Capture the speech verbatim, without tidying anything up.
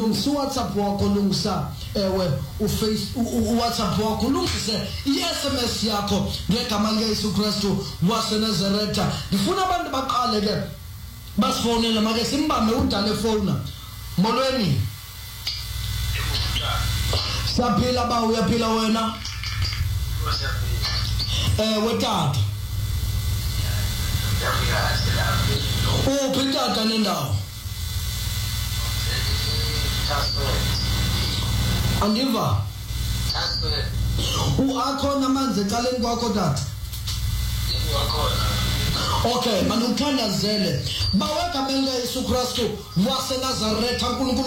lungisa WhatsApp wakho, lungisa ewe uface uWhatsApp wakho, lungise i-S M S yakho ngegama likaYesu Kristu waseNazaretha. Ngifuna abantu baqale ke basifonele make simbambe udale phone. Molweni. Siyaphila ba, uyaphila wena? Eh wetata. Uphi tata nendawo? Andiva. Uakhona amanzi ecaleni kwakho tata? Okay, manuthandazele. Baweka menga Yesu Kristu waseNazaretha uNkulunkulu